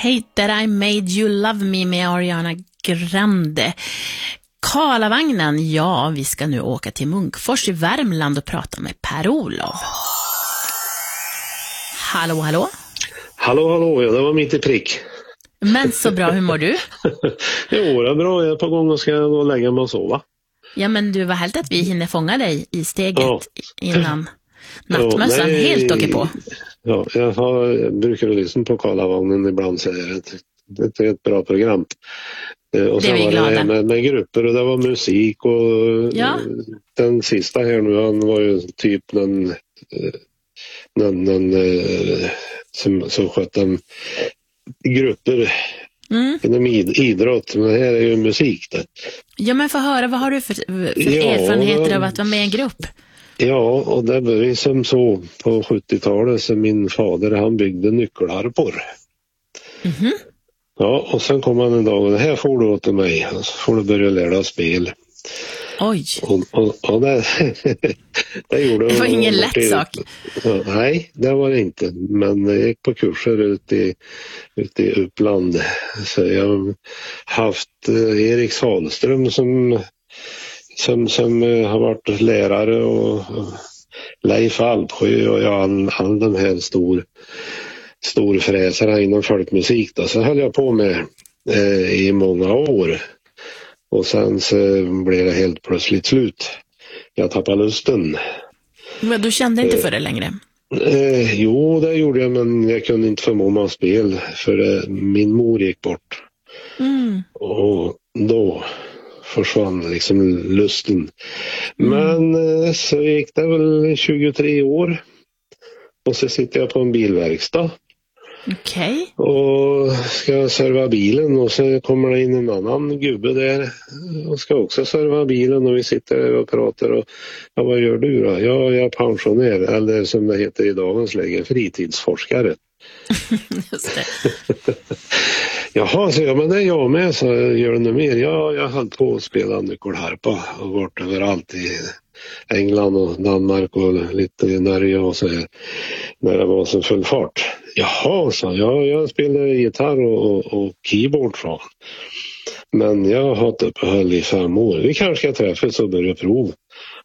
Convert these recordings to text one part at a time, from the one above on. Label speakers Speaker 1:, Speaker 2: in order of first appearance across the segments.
Speaker 1: Hate That I Made You Love Me med Ariana Grande. Karlavagnen, ja, vi ska nu åka till Munkfors i Värmland och prata med Per-Olof. Hallå, hallå?
Speaker 2: Hallå, ja, det var mitt i prick.
Speaker 1: Men så bra, hur mår du?
Speaker 2: Jo, det är bra, jag är på gång och ska gå och lägga mig och sova.
Speaker 1: Ja, men du, var helt att vi hinner fånga dig i steget innan nattmössan helt åker på.
Speaker 2: Ja, jag brukar lyssna på Karlavagnen ibland, så det är ett bra program. Och sen var det med grupper och det var musik och den sista här nu, han var ju typ någon som skötte grupper inom idrott, men det här är ju musik det.
Speaker 1: Ja, men få höra, vad har du för erfarenheter av att vara med i en grupp?
Speaker 2: Ja, och det var ju som så på 70-talet, så min fader, han byggde nyckelharpor.
Speaker 1: Mhm.
Speaker 2: Ja, och sen kom han en dag och det här får du åt mig, så får du börja lära dig spel.
Speaker 1: Oj.
Speaker 2: Och det gjorde
Speaker 1: det var ingen lätt sak.
Speaker 2: Ja, nej, det var det inte. Men jag gick på kurser ute i Uppland. Så jag har haft Erik Salström som har varit lärare och Leif Alpsjö och all de här storfräsarna inom folkmusik då. Så höll jag på med i många år. Och sen så blev det helt plötsligt slut. Jag tappade lusten.
Speaker 1: Men du kände inte för det längre?
Speaker 2: Jo, det gjorde jag, men jag kunde inte förmå mig att spela för min mor gick bort. Och då försvann liksom lusten. Men så gick det väl 23 år. Och så sitter jag på en bilverkstad.
Speaker 1: Okej.
Speaker 2: Och ska serva bilen och så kommer det in en annan gubbe där och ska också serva bilen och vi sitter och pratar och vad gör du då? Ja, jag är pensionär, eller som det heter i dagens läge, fritidsforskare.
Speaker 1: Just det.
Speaker 2: Jaha, så men det är jag med, så gör det något mer. Ja, jag höll på att spela nyckelharpa och varit överallt i England och Danmark och lite i Norge och så här, när det var så full fart. Jaha, så jag spelade gitarr och keyboard från. Men jag har haft uppehåll i 5 år. Vi kanske ska träffas och börja prova.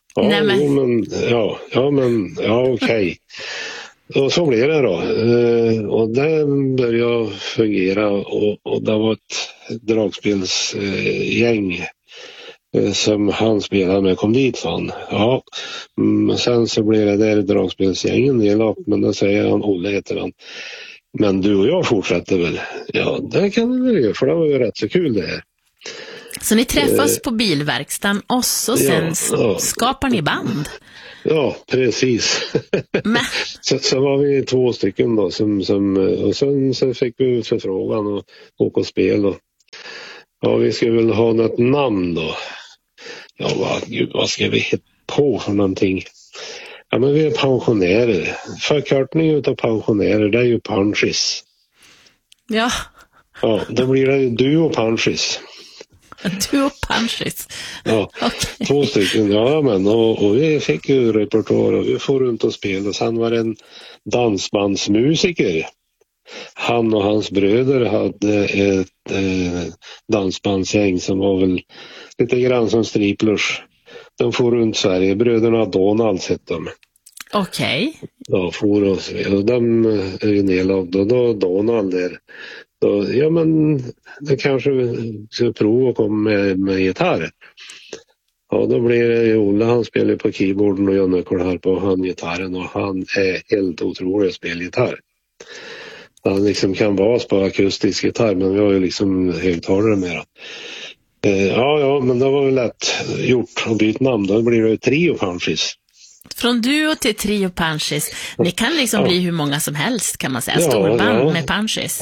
Speaker 2: Okej. Och så blev det då. Och det började fungera och det var ett dragspelsgäng som han spelade med kom dit från. Ja, sen så blev det där dragspelsgängen delat, men då säger han, Olle heter han. Men du och jag fortsätter väl? Ja, det kan vi väl göra, för det var ju rätt så kul det här.
Speaker 1: Så ni träffas på bilverkstan och så sen skapar ni band?
Speaker 2: Ja, precis. så var vi 2 stycken då och sen så fick vi förfrågan och åka och spela. Ja, vi ska väl ha något namn då. Ja, vad ska vi hitta på för någonting? Ja, men vi är pensionärer. Förkortning utav pensionärer, det är ju Panschis.
Speaker 1: Ja.
Speaker 2: Ja, då blir det ju du och Panschis.
Speaker 1: Du och Panschis.
Speaker 2: Ja, okay. 2 stycken. Ja, men och vi fick ju repertoar och vi får runt och spela. Och sen var det en dansbandsmusiker. Han och hans bröder hade ett dansbandsgäng som var väl lite grann som Striplers. De får runt Sverige. Bröderna Donald sett dem.
Speaker 1: Okej.
Speaker 2: Ja, får och de är ju nedlagda. Och då Donald där. Då, ja, men det kanske ska prova att komma med gitarr. Ja, då blir det Olle, han spelar på keyboarden och jag nyckelharpa och han gitarren och han är helt otrolig att spela gitarr. Han liksom kan vara på akustisk gitarr, men vi har ju liksom högtalare mera. Ja, men det var ju lätt gjort att byta namn. Då blir det ju Trio Panschis.
Speaker 1: Från duo till Trio Panschis. Ni kan liksom bli hur många som helst, kan man säga. Storband med Panschis.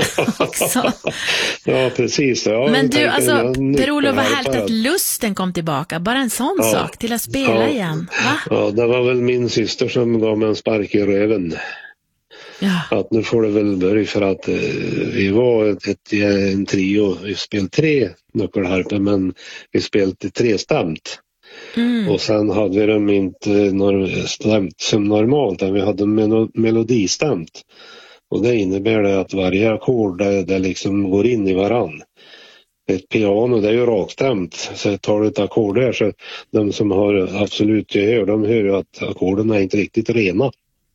Speaker 2: Ja, precis. Ja,
Speaker 1: men du, alltså, Per-Olof, vad härligt att lusten kom tillbaka. Bara en sån sak till att spela igen. Va?
Speaker 2: Ja, det var väl min syster som gav mig en spark i röven.
Speaker 1: Ja.
Speaker 2: Att nu får det väl börja, för att vi var en trio. Vi spelade 3 nyckelharpor, men vi spelade 3-stämt. Och sen hade vi dem inte stämt som normalt, vi hade melodistämt. Och det innebär det att varje ackord det liksom går in i varann. Ett piano, det är ju rakstämt, så tar du ett ackord där så de som har absolut gehör, de hör ju att ackorden är inte riktigt rena.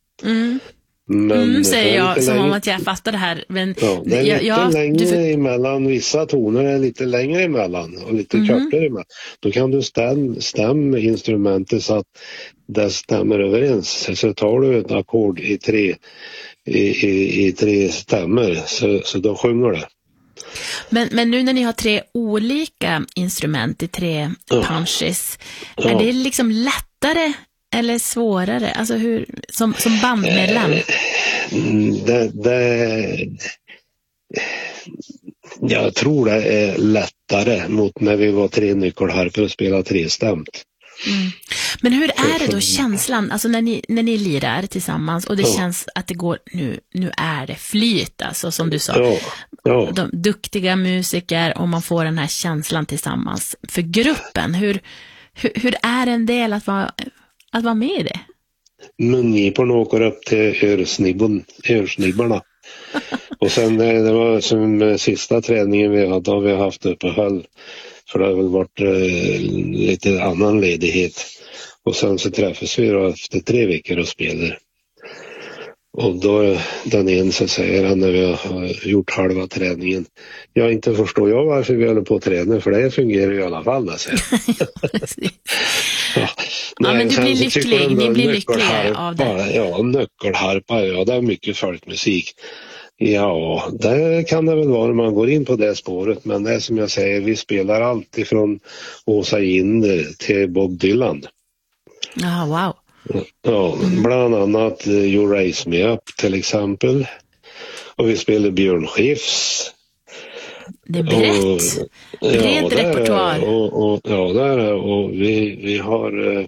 Speaker 2: Men
Speaker 1: säger jag som om att jag fattar det här. Men
Speaker 2: ja, det är lite längre emellan, vissa toner är lite längre emellan och lite kortare emellan. Då kan du stämma instrumentet så att det stämmer överens. Så tar du ett ackord i tre stämmer så då sjunger det.
Speaker 1: Men nu när ni har 3 olika instrument i 3 punches, är det liksom lättare eller svårare? Alltså hur, som bandmedlem?
Speaker 2: Jag tror det är lättare mot när vi var 3 nyckelharpor och spelade 3-stämt.
Speaker 1: Men hur är det då känslan, alltså när ni lirar tillsammans och det känns att det går, nu är det flyt, alltså som du sa. De duktiga musiker och man får den här känslan tillsammans. För gruppen, hur är en del att vara med i det?
Speaker 2: Mungiporna åker upp till örsnibbarna. Och sen det var som sista träningen vi hade, har vi haft uppehåll. För det har väl varit lite annan ledighet. Och sen så träffas vi då efter 3 veckor och spelar. Och då den ena så säger han när vi har gjort halva träningen. Jag inte förstår jag varför vi håller på att träna, för det fungerar i alla fall. Alltså.
Speaker 1: Men du blir lycklig, ni blir lyckliga av det.
Speaker 2: Ja, nyckelharpa, det är mycket folkmusik. Ja, det kan det väl vara när man går in på det spåret, men det är som jag säger, vi spelar allt ifrån Åsa Ginder till Bob Dylan.
Speaker 1: Ja, wow.
Speaker 2: Ja, bland annat You Raise Me Up till exempel. Och vi spelar Björn Skifs.
Speaker 1: Det är brett. Bred repertoar.
Speaker 2: Och vi har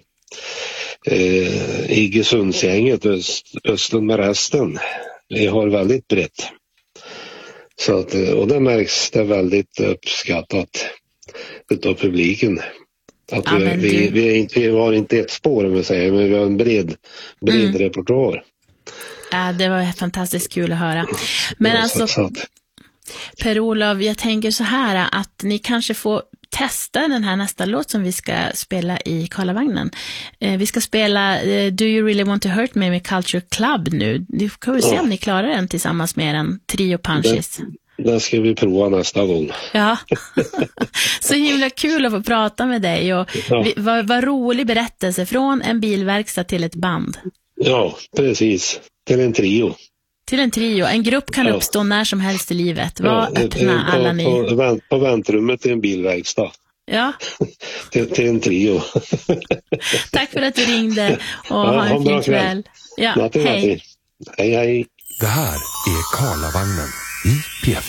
Speaker 2: Igge Sundsgänget, Östen med resten. Vi har väldigt brett. Så att, och det märks det väldigt uppskattat utav publiken. Att vi har inte ett spår, om vi säger, men vi har en bred repertoar.
Speaker 1: Ja, det var fantastiskt kul att höra. Men alltså, Per-Olof, jag tänker så här att ni kanske får testa den här nästa låt som vi ska spela i Karlavagnen. Vi ska spela Do You Really Want To Hurt Me med Culture Club nu. Du kan väl se om ni klarar den tillsammans med en trio punches.
Speaker 2: Det ska vi prova nästa gång.
Speaker 1: Ja, så himla kul att få prata med dig och vad rolig berättelse från en bilverkstad till ett band.
Speaker 2: Ja, precis. Till en trio.
Speaker 1: Till en trio. En grupp kan uppstå när som helst i livet. Var öppna alla ni.
Speaker 2: På väntrummet till en bilverkstad.
Speaker 1: Ja.
Speaker 2: till en trio.
Speaker 1: Tack för att du ringde och ha en fin kväll. Ja, hej.
Speaker 2: Hej.
Speaker 3: Det här är Karlavagnen i P4.